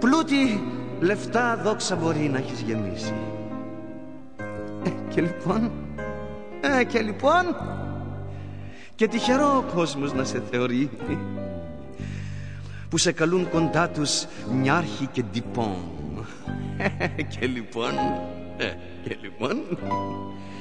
Πλούτη, λεφτά, δόξα μπορεί να έχεις γεμίσει. Και λοιπόν και τυχερό ο κόσμος να σε θεωρεί, που σε καλούν κοντά τους νιάρχη και ντυπών. Και λοιπόν